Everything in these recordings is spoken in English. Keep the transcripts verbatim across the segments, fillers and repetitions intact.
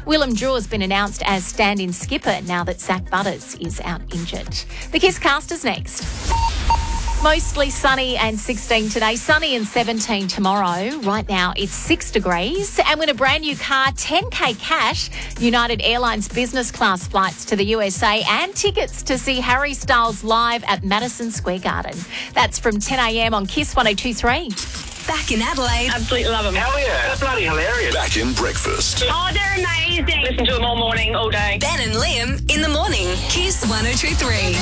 Willem Drew has been announced as stand-in skipper now that Zach Butters is out injured. The Kiss Cast is next. Mostly sunny and sixteen today, sunny and seventeen tomorrow. Right now it's six degrees and with a brand new car, ten K cash, United Airlines business class flights to the U S A and tickets to see Harry Styles live at Madison Square Garden. That's from ten a.m. on Kiss one oh two three. Back in Adelaide. Absolutely love them. Hell yeah, that's bloody hilarious. Back in breakfast. Oh, they're amazing. Listen to them all morning, all day. Ben and Liam in the morning. Kiss one oh two three.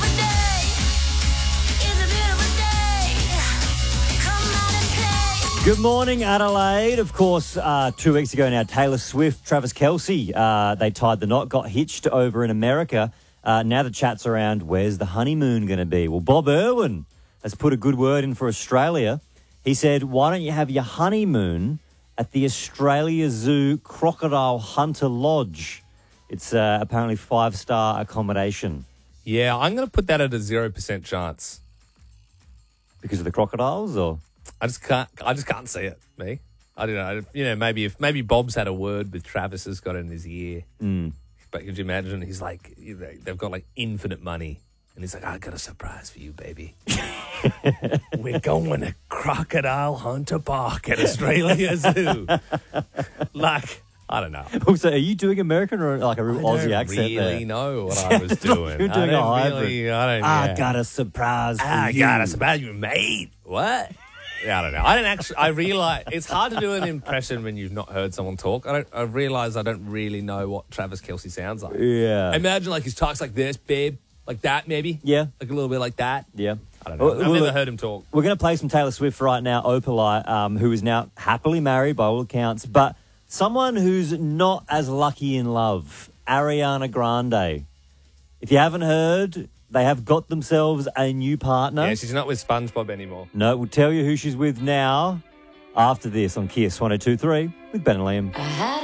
Good morning, Adelaide. Of course, uh, two weeks ago now, Taylor Swift, Travis Kelce, uh, they tied the knot, got hitched over in America. Uh, now the chat's around, where's the honeymoon going to be? Well, Bob Irwin has put a good word in for Australia. He said, why don't you have your honeymoon at the Australia Zoo Crocodile Hunter Lodge? It's uh, apparently five-star accommodation. Yeah, I'm going to put that at a zero percent chance. Because of the crocodiles, or...? I just can't. I just can't see it. Me, I don't know. You know, maybe if maybe Bob's had a word with Travis, has got it in his ear. Mm. But could you imagine? He's like, you know, they've got like infinite money, and he's like, I got a surprise for you, baby. We're going to Crocodile Hunter Park at Australia Zoo. Like, I don't know. Also, are you doing American or like a real I Aussie don't accent? really there? know what I was doing. You're doing I a don't hybrid. really, I don't. I yeah. got a surprise for I you. got a surprise you, mate. What? Yeah, I don't know. I don't actually. I realize it's hard to do an impression when you've not heard someone talk. I don't. I realize I don't really know what Travis Kelce sounds like. Yeah. I imagine like he talks like this, babe, like that, maybe. Yeah. Like a little bit like that. Yeah. I don't know. Well, I've well, never look, heard him talk. We're going to play some Taylor Swift right now, Opalite, um, who is now happily married by all accounts, but someone who's not as lucky in love, Ariana Grande. If you haven't heard, they have got themselves a new partner. Yeah, she's not with SpongeBob anymore. No, we'll tell you who she's with now after this on Kiss one oh two three with Ben and Liam.